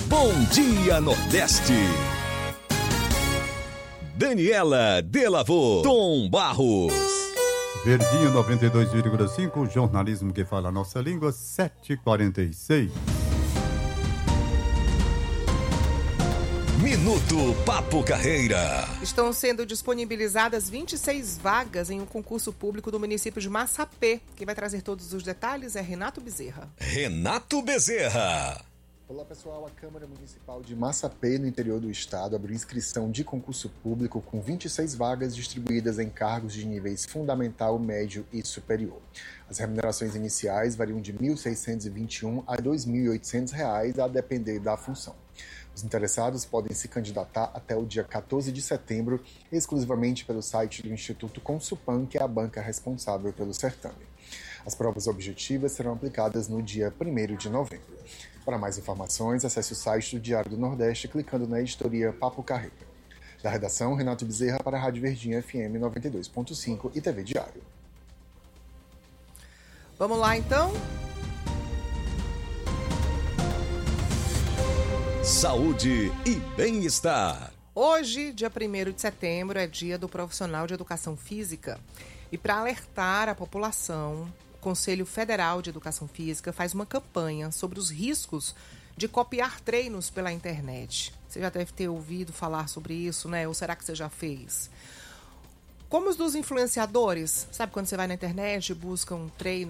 Bom Dia Nordeste. Daniela Delavô, Tom Barros. Verdinho 92,5, jornalismo que fala a nossa língua, 7h46. Minuto Papo Carreira. Estão sendo disponibilizadas 26 vagas em um concurso público do município de Massapê. Quem vai trazer todos os detalhes é Renato Bezerra. Renato Bezerra. Olá pessoal, a Câmara Municipal de Massapê, no interior do estado, abriu inscrição de concurso público com 26 vagas distribuídas em cargos de níveis fundamental, médio e superior. As remunerações iniciais variam de R$ 1.621 a R$ 2.800, a depender da função. Os interessados podem se candidatar até o dia 14 de setembro, exclusivamente pelo site do Instituto Consupan, que é a banca responsável pelo certame. As provas objetivas serão aplicadas no dia 1º de novembro. Para mais informações, acesse o site do Diário do Nordeste clicando na editoria Papo Carreira. Da redação, Renato Bezerra para a Rádio Verdinha FM 92.5 e TV Diário. Vamos lá então? Saúde e bem-estar. Hoje, dia 1º de setembro, é dia do profissional de educação física. E para alertar a população, o Conselho Federal de Educação Física faz uma campanha sobre os riscos de copiar treinos pela internet. Você já deve ter ouvido falar sobre isso, né? Ou será que você já fez? Como os dos influenciadores, sabe quando você vai na internet e busca um treino